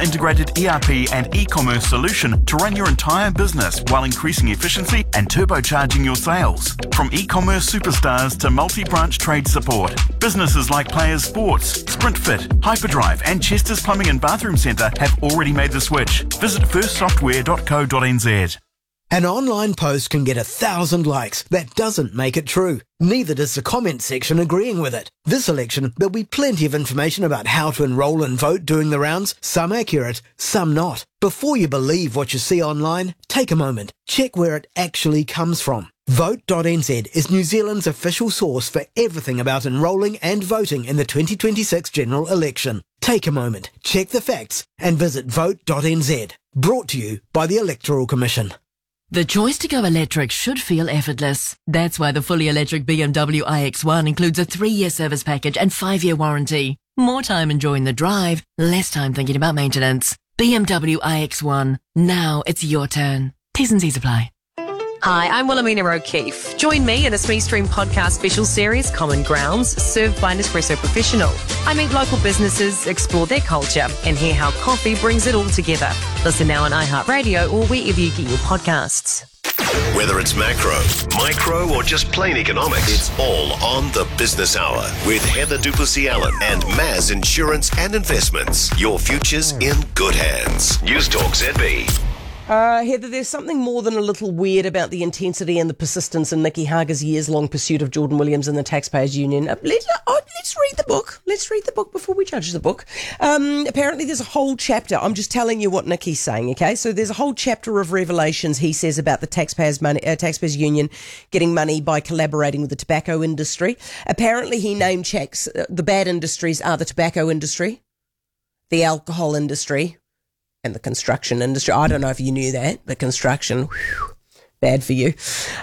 integrated ERP and e-commerce solution to run your entire business while increasing efficiency and turbocharging your sales. From e-commerce superstars to multi-branch trade support, businesses like Players Sports, SprintFit, Hyperdrive and Chester's Plumbing and Bathroom Centre have already made the switch. Visit firstsoftware.co.nz. An online post can get 1,000 likes. That doesn't make it true. Neither does the comment section agreeing with it. This election, there'll be plenty of information about how to enrol and vote doing the rounds, some accurate, some not. Before you believe what you see online, take a moment. Check where it actually comes from. Vote.nz is New Zealand's official source for everything about enrolling and voting in the 2026 general election. Take a moment, check the facts, and visit vote.nz. Brought to you by the Electoral Commission. The choice to go electric should feel effortless. That's why the fully electric BMW iX1 includes a 3-year service package and 5-year warranty. More time enjoying the drive, less time thinking about maintenance. BMW iX1. Now it's your turn. T's and C's apply. Hi, I'm Wilhelmina O'Keefe. Join me in a Smee Stream podcast special series, Common Grounds, served by Nespresso Professional. I meet local businesses, explore their culture, and hear how coffee brings it all together. Listen now on iHeartRadio or wherever you get your podcasts. Whether it's macro, micro, or just plain economics, it's all on the Business Hour with Heather Duplessis-Allen and Maz Insurance and Investments. Your future's in good hands. News Talk ZB. Heather, there's something more than a little weird about the intensity and the persistence in Nikki Hager's years-long pursuit of Jordan Williams and the Taxpayers Union. Let's read the book. Let's read the book before we judge the book. Apparently there's a whole chapter. I'm just telling you what Nikki's saying, okay? So there's a whole chapter of revelations, he says, about the Taxpayers Union getting money by collaborating with the tobacco industry. Apparently he name-checks the bad industries are the tobacco industry, the alcohol industry, and the construction industry. I don't know if you knew that, but construction, bad for you.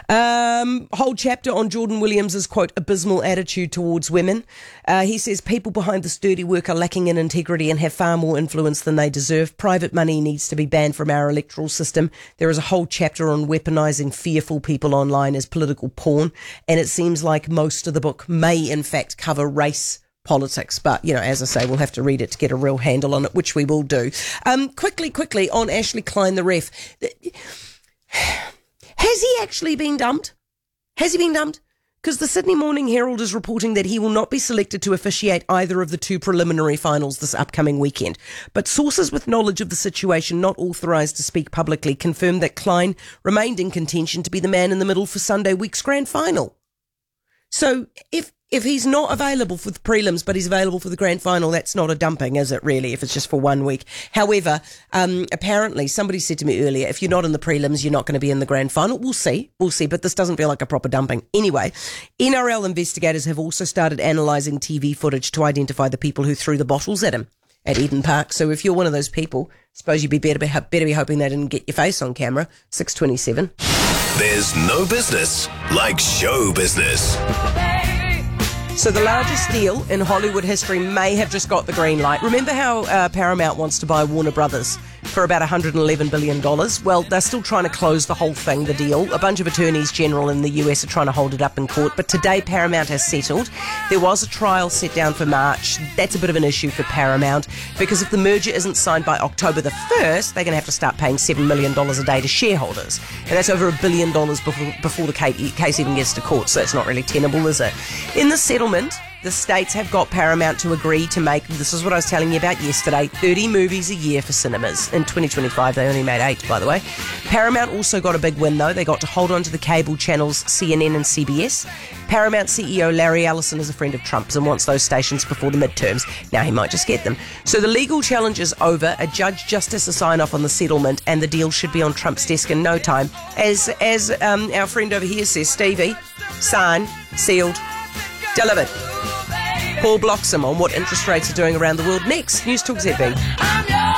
Whole chapter on Jordan Williams', quote, abysmal attitude towards women. He says people behind this dirty work are lacking in integrity and have far more influence than they deserve. Private money needs to be banned from our electoral system. There is a whole chapter on weaponising fearful people online as political pawn, and it seems like most of the book may in fact cover race politics, but, you know, as I say, we'll have to read it to get a real handle on it, which we will do. Quickly on Ashley Klein, the ref. Has he actually been dumped? Has he been dumped? Because the Sydney Morning Herald is reporting that he will not be selected to officiate either of the 2 preliminary finals this upcoming weekend. But sources with knowledge of the situation, not authorised to speak publicly, confirmed that Klein remained in contention to be the man in the middle for Sunday week's grand final. So if he's not available for the prelims, but he's available for the grand final, that's not a dumping, is it really, if it's just for 1 week? However, apparently somebody said to me earlier, if you're not in the prelims, you're not going to be in the grand final. We'll see, but this doesn't feel like a proper dumping. Anyway, NRL investigators have also started analysing TV footage to identify the people who threw the bottles at him at Eden Park. So if you're one of those people, I suppose you'd be better be hoping they didn't get your face on camera. 6:27. There's no business like show business. So the largest deal in Hollywood history may have just got the green light. Remember how Paramount wants to buy Warner Brothers for about $111 billion? Well, they're still trying to close the whole thing, the deal. A bunch of attorneys general in the US are trying to hold it up in court. But today, Paramount has settled. There was a trial set down for March. That's a bit of an issue for Paramount because if the merger isn't signed by October the 1st, they're going to have to start paying $7 million a day to shareholders. And that's over $1 billion before the case even gets to court. So it's not really tenable, is it? In the settlement, the states have got Paramount to agree to make, this is what I was telling you about yesterday, 30 movies a year for cinemas. In 2025, they only made 8, by the way. Paramount also got a big win, though. They got to hold on to the cable channels CNN and CBS. Paramount CEO Larry Ellison is a friend of Trump's and wants those stations before the midterms. Now he might just get them. So the legal challenge is over. A judge just has to sign off on the settlement and the deal should be on Trump's desk in no time. As our friend over here says, Stevie, signed, sealed, delivered. Paul Bloxham on what interest rates are doing around the world next. News Talk ZB.